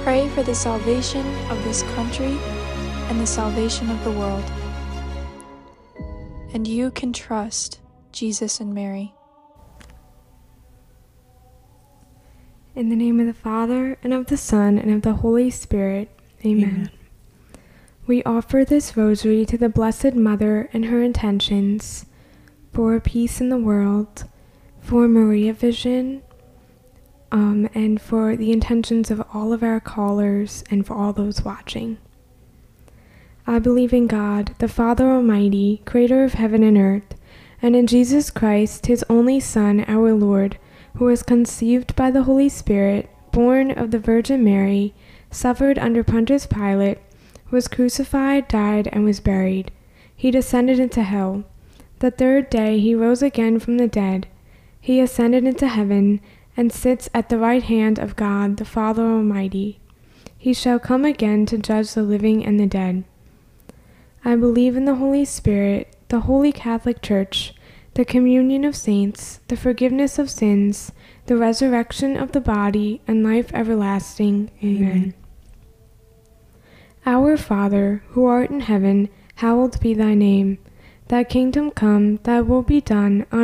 pray for the salvation of this country and the salvation of the world. And you can trust Jesus and Mary. In the name of the Father, and of the Son, and of the Holy Spirit. Amen. We offer this rosary to the Blessed Mother and her intentions, for peace in the world, for Maria Vision, and for the intentions of all of our callers and for all those watching. I believe in God, the Father Almighty, creator of heaven and earth, and in Jesus Christ, his only Son, our Lord, who was conceived by the Holy Spirit, born of the Virgin Mary, suffered under Pontius Pilate, was crucified, died, and was buried. He descended into hell. The third day he rose again from the dead. He ascended into heaven, and sits at the right hand of God, the Father Almighty. He shall come again to judge the living and the dead. I believe in the Holy Spirit, the Holy Catholic Church, the communion of saints, the forgiveness of sins, the resurrection of the body, and life everlasting. Amen. Our Father, who art in heaven, hallowed be thy name. Thy kingdom come, thy will be done, on